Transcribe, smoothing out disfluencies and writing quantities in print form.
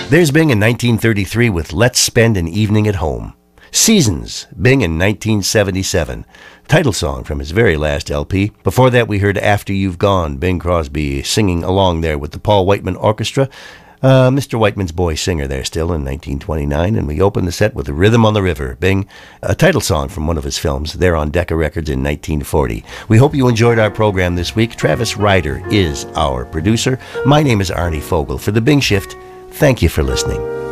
There's Bing in 1933 with Let's Spend an Evening at Home. Seasons, Bing in 1977. Title song from his very last LP. Before that, we heard After You've Gone, Bing Crosby singing along there with the Paul Whiteman Orchestra. Mr. Whiteman's boy singer there still in 1929, and we opened the set with Rhythm on the River, Bing, a title song from one of his films there on Decca Records in 1940. We hope you enjoyed our program this week. Travis Ryder is our producer. My name is Arnie Fogel. For the Bing Shift, thank you for listening.